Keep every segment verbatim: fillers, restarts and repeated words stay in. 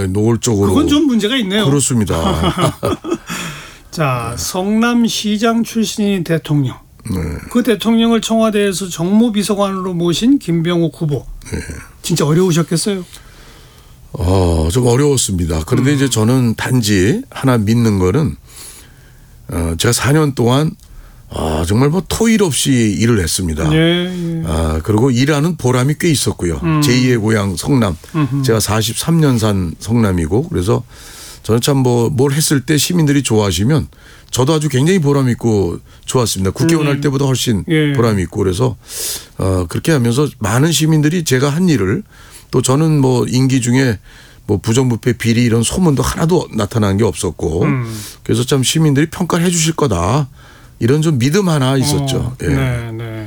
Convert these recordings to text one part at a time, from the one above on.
노골적으로. 그건 좀 문제가 있네요. 그렇습니다. 자, 성남시장 출신인 대통령. 네. 그 대통령을 청와대에서 정무비서관으로 모신 김병욱 후보. 네. 진짜 어려우셨겠어요? 어, 좀 어려웠습니다. 그런데 음. 이제 저는 단지 하나 믿는 거는 어, 제가 사 년 동안 아, 정말 뭐 토일 없이 일을 했습니다. 예, 예. 아, 그리고 일하는 보람이 꽤 있었고요. 음. 제이의 고향 성남. 음흠. 제가 사십삼 년 산 성남이고 그래서 저는 참 뭐 뭘 했을 때 시민들이 좋아하시면 저도 아주 굉장히 보람 있고 좋았습니다. 국회의원 음. 할 때보다 훨씬 예. 보람이 있고 그래서 어, 그렇게 하면서 많은 시민들이 제가 한 일을 또 저는 뭐 임기 중에 뭐 부정부패 비리 이런 소문도 하나도 나타난 게 없었고 음. 그래서 참 시민들이 평가를 해 주실 거다. 이런 좀 믿음 하나 있었죠. 어, 예. 네, 네.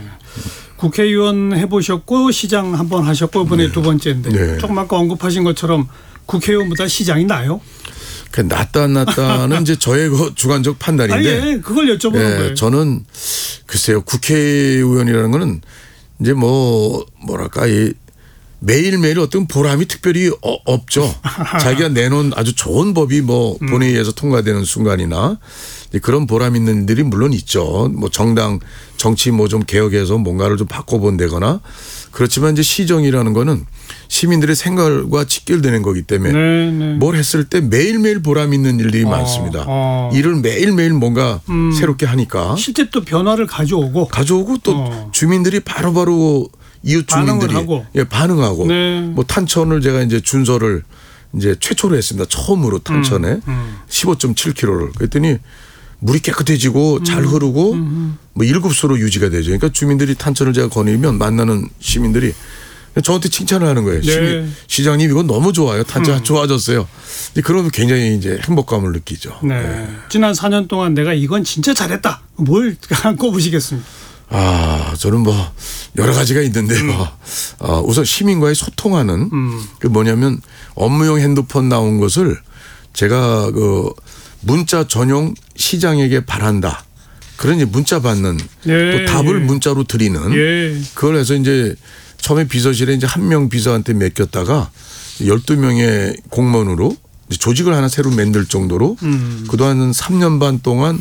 국회의원 해보셨고 시장 한번 하셨고 이번에 네. 두 번째인데 네. 조금 아까 언급하신 것처럼 국회의원보다 시장이 나요? 그 낫다 안 낫다는 이제 저의 주관적 판단인데. 아, 예. 그걸 여쭤보는 예, 거예요. 저는 글쎄요 국회의원이라는 거는 이제 뭐 뭐랄까 이 매일매일 어떤 보람이 특별히 어, 없죠. 자기가 내놓은 아주 좋은 법이 뭐 음. 본회의에서 통과되는 순간이나 그런 보람 있는 일들이 물론 있죠. 뭐 정당 정치 뭐 좀 개혁해서 뭔가를 좀 바꿔본다거나 그렇지만 이제 시정이라는 거는 시민들의 생각과 직결되는 거기 때문에 네, 네. 뭘 했을 때 매일매일 보람 있는 일들이 어, 많습니다. 어. 일을 매일매일 뭔가 음. 새롭게 하니까. 실제 또 변화를 가져오고. 가져오고 또 어. 주민들이 바로바로 이웃 주민들이 반응을 예, 반응하고 네. 뭐 탄천을 제가 이제 준설을 이제 최초로 했습니다. 처음으로 탄천에 음, 음. 십오 점 칠 킬로미터를 그랬더니 물이 깨끗해지고 음, 잘 흐르고 음, 뭐 일곱 수로 유지가 되죠. 그러니까 주민들이 탄천을 제가 거니면 만나는 시민들이 저한테 칭찬을 하는 거예요. 네. 시민, 시장님 이건 너무 좋아요. 탄천 음. 좋아졌어요. 그러면 굉장히 이제 행복감을 느끼죠. 네. 네. 지난 사 년 동안 내가 이건 진짜 잘했다. 뭘 꼽으시겠습니까? 아, 저는 뭐 여러 가지가 있는데요. 음. 어, 우선 시민과의 소통하는 음. 그 뭐냐면 업무용 핸드폰 나온 것을 제가 그 문자 전용 시장에게 바란다. 그런 이제 문자 받는 예, 또 답을 예. 문자로 드리는 예. 그걸 해서 이제 처음에 비서실에 이제 한 명 비서한테 맡겼다가 열두 명의 공무원으로 조직을 하나 새로 만들 정도로 음. 그동안 삼 년 반 동안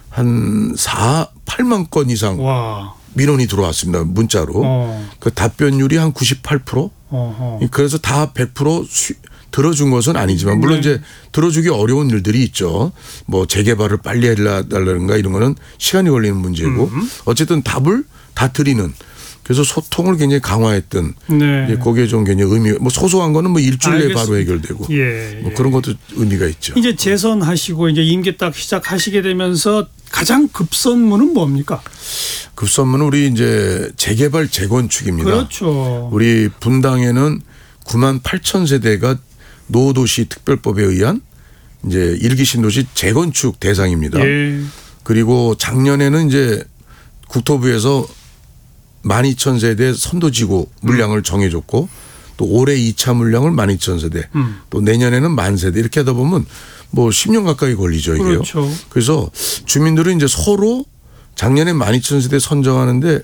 한 사, 팔만 건 이상 와. 민원이 들어왔습니다. 문자로. 어. 그 답변율이 한 구십팔 퍼센트. 어허. 그래서 다 백 퍼센트 수, 들어준 것은 아니지만 물론 네. 이제 들어주기 어려운 일들이 있죠. 뭐 재개발을 빨리 해달라든가 이런 거는 시간이 걸리는 문제고 음. 어쨌든 답을 다 드리는. 그래서 소통을 굉장히 강화했던 네. 거기에 좀 굉장히 의미 뭐 소소한 거는 뭐 일주일에 바로 해결되고 예, 예. 뭐 그런 것도 의미가 있죠. 이제 재선하시고 이제 임기 딱 시작하시게 되면서 가장 급선무는 뭡니까? 급선무는 우리 이제 재개발 재건축입니다. 그렇죠. 우리 분당에는 구만 팔천 세대가 노도시 특별법에 의한 이제 일기 신도시 재건축 대상입니다. 예. 그리고 작년에는 이제 국토부에서 만 이천 세대 선도지구 물량을 정해줬고 또 올해 이 차 물량을 만 이천 세대 음. 또 내년에는 만 세대 이렇게 하다 보면 뭐 십 년 가까이 걸리죠 이게요. 그렇죠. 그래서 주민들은 이제 서로 작년에 만 이천 세대 선정하는데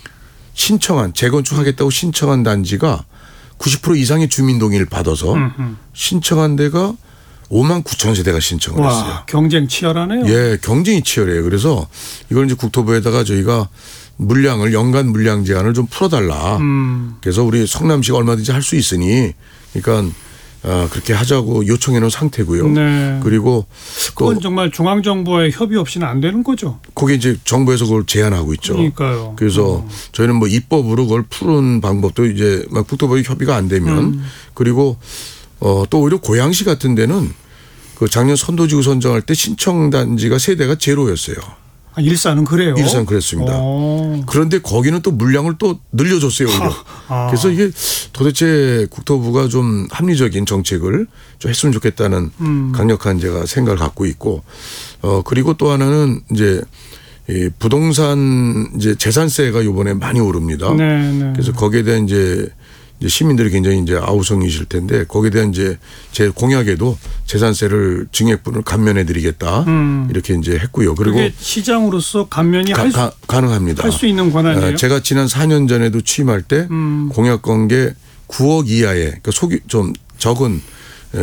신청한 재건축하겠다고 신청한 단지가 구십 퍼센트 이상의 주민 동의를 받아서 음흠. 신청한 데가 오만 구천 세대가 신청을 와, 했어요. 경쟁 치열하네요. 예, 경쟁이 치열해요. 그래서 이걸 이제 국토부에다가 저희가 물량을 연간 물량 제한을 좀 풀어달라. 음. 그래서 우리 성남시가 얼마든지 할 수 있으니 그러니까 아, 그렇게 하자고 요청해 놓은 상태고요. 네. 그리고 그건 정말 중앙정부와의 협의 없이는 안 되는 거죠. 거기 이제 정부에서 그걸 제안하고 있죠. 그러니까요. 그래서 어. 저희는 뭐 입법으로 그걸 푸는 방법도 이제 막 국토부의 협의가 안 되면 음. 그리고 어, 또 오히려 고양시 같은 데는 그 작년 선도지구 선정할 때 신청 단지가 세대가 제로였어요. 아, 일산은 그래요? 일산 그랬습니다. 오. 그런데 거기는 또 물량을 또 늘려줬어요. 오히려. 아. 그래서 이게 도대체 국토부가 좀 합리적인 정책을 좀 했으면 좋겠다는 음. 강력한 제가 생각을 갖고 있고 어 그리고 또 하나는 이제 이 부동산 이제 재산세가 이번에 많이 오릅니다. 네, 네. 그래서 거기에 대한 이제 이제 시민들이 굉장히 이제 아우성이실 텐데 거기에 대한 이제 제 공약에도 재산세를 증액분을 감면해드리겠다 음. 이렇게 이제 했고요. 그리고 그게 시장으로서 감면이 가, 할 수, 가, 가능합니다. 할 수 있는 권한이에요. 제가 지난 사 년 전에도 취임할 때 음. 공약 건 게 구억 이하의 그러니까 속이 좀 적은